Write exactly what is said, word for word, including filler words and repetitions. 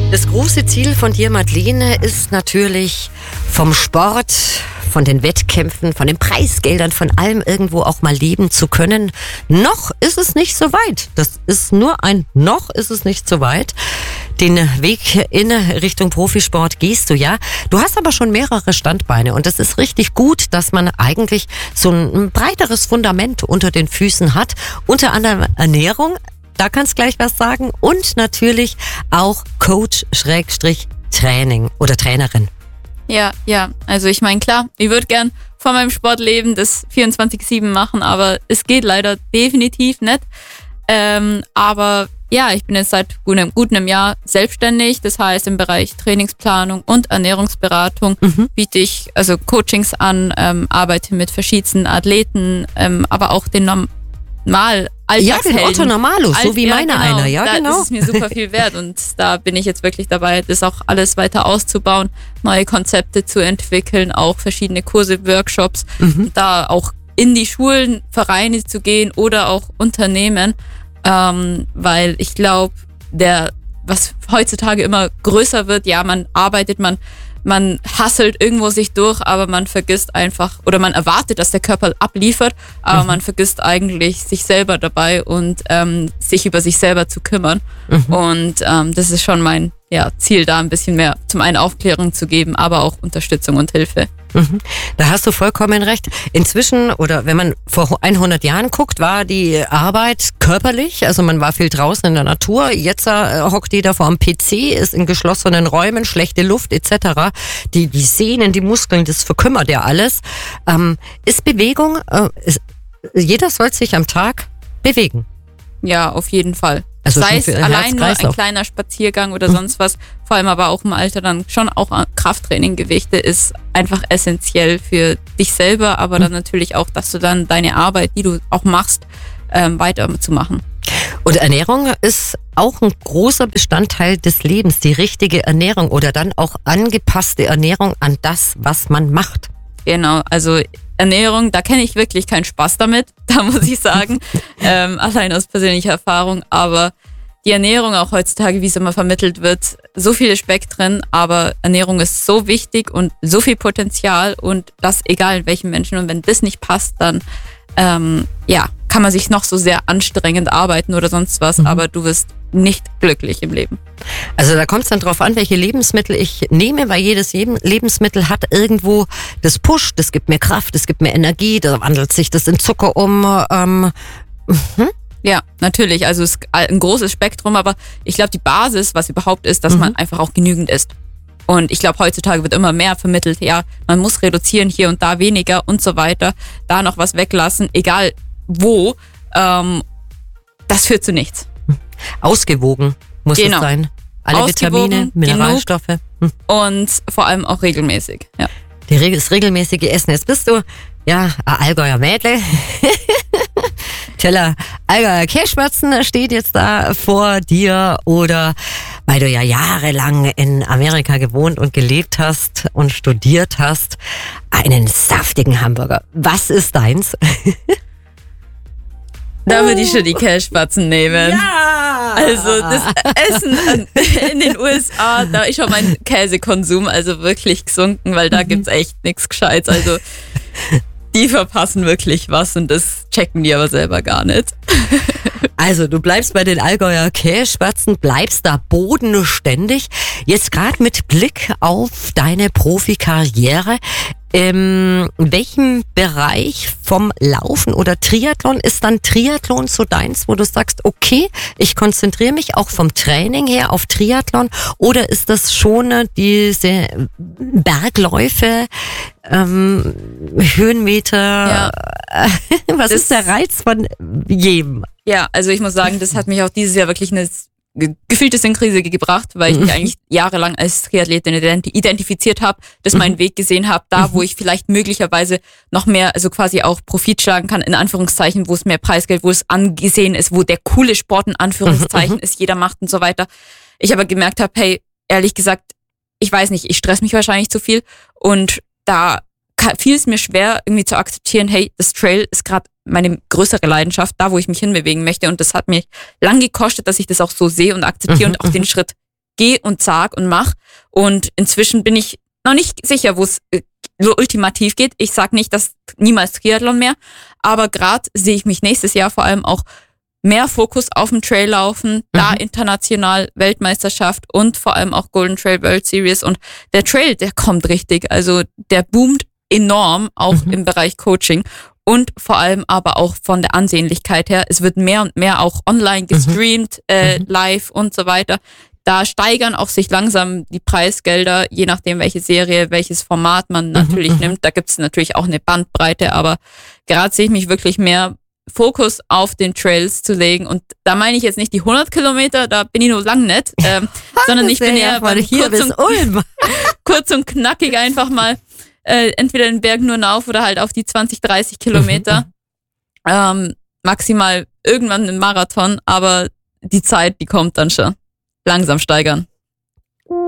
Das große Ziel von dir, Madeleine, ist natürlich vom Sport, von den Wettkämpfen, von den Preisgeldern, von allem irgendwo auch mal leben zu können. Noch ist es nicht so weit. Das ist nur ein noch ist es nicht so weit. Den Weg in Richtung Profisport gehst du ja. Du hast aber schon mehrere Standbeine und es ist richtig gut, dass man eigentlich so ein breiteres Fundament unter den Füßen hat. Unter anderem Ernährung, da kannst du gleich was sagen, und natürlich auch Coach Schrägstrich Training oder Trainerin. Ja, ja, also ich meine, klar, ich würde gern von meinem Sport leben, das vierundzwanzig sieben machen, aber es geht leider definitiv nicht. Ähm, aber ja, ich bin jetzt seit gut einem, gut einem Jahr selbstständig, das heißt im Bereich Trainingsplanung und Ernährungsberatung mhm. biete ich also Coachings an, ähm, arbeite mit verschiedensten Athleten, ähm, aber auch den normal Ja, den Otto Normalos, so wie ja, meine genau. einer, ja da, genau. Das ist mir super viel wert und da bin ich jetzt wirklich dabei, das auch alles weiter auszubauen, neue Konzepte zu entwickeln, auch verschiedene Kurse, Workshops, mhm. da auch in die Schulen, Vereine zu gehen oder auch Unternehmen, ähm, weil ich glaube, der, was heutzutage immer größer wird, ja, man arbeitet, man man hasselt irgendwo sich durch, aber man vergisst einfach, oder man erwartet, dass der Körper abliefert, aber mhm. man vergisst eigentlich sich selber dabei und ähm, sich über sich selber zu kümmern. Mhm. Und ähm, das ist schon mein ja, Ziel, da ein bisschen mehr zum einen Aufklärung zu geben, aber auch Unterstützung und Hilfe. Mhm. Da hast du vollkommen recht. Inzwischen, oder wenn man vor hundert Jahren guckt, war die Arbeit körperlich, also man war viel draußen in der Natur. Jetzt äh, hockt jeder vor dem P C, ist in geschlossenen Räumen, schlechte Luft et cetera. Die, die Sehnen, die Muskeln, das verkümmert ja alles. Ähm, ist Bewegung, äh, ist, jeder soll sich am Tag bewegen. Ja, auf jeden Fall. Also sei es allein nur ein kleiner Spaziergang oder sonst was, vor allem aber auch im Alter dann schon auch Krafttraining, Gewichte ist einfach essentiell für dich selber, aber dann natürlich auch, dass du dann deine Arbeit, die du auch machst, ähm, weiterzumachen. Und Ernährung ist auch ein großer Bestandteil des Lebens, die richtige Ernährung oder dann auch angepasste Ernährung an das, was man macht. Genau, also Ernährung, da kenne ich wirklich keinen Spaß damit, da muss ich sagen, ähm, allein aus persönlicher Erfahrung, aber die Ernährung auch heutzutage, wie es immer vermittelt wird, so viele Spektren, aber Ernährung ist so wichtig und so viel Potenzial und das egal in welchem Menschen, und wenn das nicht passt, dann ähm, ja, kann man sich noch so sehr anstrengend arbeiten oder sonst was, mhm. aber du wirst nicht glücklich im Leben. Also da kommt es dann drauf an, welche Lebensmittel ich nehme, weil jedes Lebensmittel hat irgendwo das Push, das gibt mir Kraft, das gibt mir Energie, da wandelt sich das in Zucker um. Ähm, hm? Ja, natürlich, also es ist ein großes Spektrum, aber ich glaube, die Basis, was überhaupt ist, dass mhm. man einfach auch genügend isst. Und ich glaube, heutzutage wird immer mehr vermittelt, ja, man muss reduzieren, hier und da weniger und so weiter, da noch was weglassen, egal wo, ähm, das führt zu nichts. Ausgewogen muss genau. es sein. Alle Ausgewogen, Vitamine, Mineralstoffe. Hm. Und vor allem auch regelmäßig. Ja. Die, das regelmäßige Essen. Jetzt bist du ja ein Allgäuer Mädle. Teller Allgäuer Käsespätzle steht jetzt da vor dir, oder weil du ja jahrelang in Amerika gewohnt und gelebt hast und studiert hast, einen saftigen Hamburger. Was ist deins? Da würde ich schon die Käsespätzle nehmen. Ja! Also das Essen in den U S A, da ist schon mein Käsekonsum also wirklich gesunken, weil da gibt's echt nichts Gescheites. Also die verpassen wirklich was und das checken die aber selber gar nicht. Also du bleibst bei den Allgäuer Käsespätzle, bleibst da bodenständig. Jetzt gerade mit Blick auf deine Profikarriere. In welchem Bereich vom Laufen oder Triathlon ist dann Triathlon so deins, wo du sagst, okay, ich konzentriere mich auch vom Training her auf Triathlon, oder ist das schon diese Bergläufe, ähm, Höhenmeter? Ja. Was das ist der Reiz von jedem? Ja, also ich muss sagen, das hat mich auch dieses Jahr wirklich eine gefühlte Sinnkrise gebracht, weil ich mich eigentlich jahrelang als Triathletin identifiziert habe, das meinen Weg gesehen habe, da wo ich vielleicht möglicherweise noch mehr, also quasi auch Profit schlagen kann, in Anführungszeichen, wo es mehr Preisgeld, wo es angesehen ist, wo der coole Sport in Anführungszeichen ist, jeder macht und so weiter. Ich aber gemerkt habe, hey, ehrlich gesagt, ich weiß nicht, ich stress mich wahrscheinlich zu viel und da fiel es mir schwer, irgendwie zu akzeptieren, hey, das Trail ist gerade meine größere Leidenschaft, da wo ich mich hinbewegen möchte, und das hat mich lang gekostet, dass ich das auch so sehe und akzeptiere mhm, und auch den Schritt gehe und sag und mach. Und inzwischen bin ich noch nicht sicher, wo es äh, so ultimativ geht. Ich sag nicht, dass niemals Triathlon mehr, aber gerade sehe ich mich nächstes Jahr vor allem auch mehr Fokus auf dem Trail laufen, mhm. da international Weltmeisterschaft und vor allem auch Golden Trail World Series. Und der Trail, der kommt richtig. Also der boomt enorm, auch mhm. im Bereich Coaching. Und vor allem aber auch von der Ansehnlichkeit her. Es wird mehr und mehr auch online gestreamt, mhm. äh, live und so weiter. Da steigern auch sich langsam die Preisgelder, je nachdem, welche Serie, welches Format man natürlich mhm. nimmt. Da gibt es natürlich auch eine Bandbreite, aber gerade sehe ich mich wirklich mehr Fokus auf den Trails zu legen. Und da meine ich jetzt nicht die hundert Kilometer, da bin ich nur lang nicht, ähm, sondern ich bin eher ja hier kurz, und, kurz und knackig einfach mal äh, entweder den Berg nur hinauf oder halt auf die zwanzig, dreißig Kilometer. ähm, maximal irgendwann einen Marathon, aber die Zeit, die kommt dann schon. Langsam steigern.